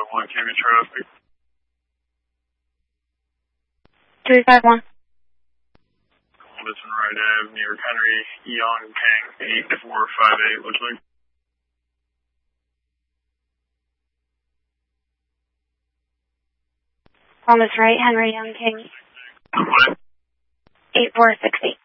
351 Camry traffic. 351. Columbus and Wright Ave near Henry Young King 8458 looks like. Columbus Wright, Henry Young King. 8468.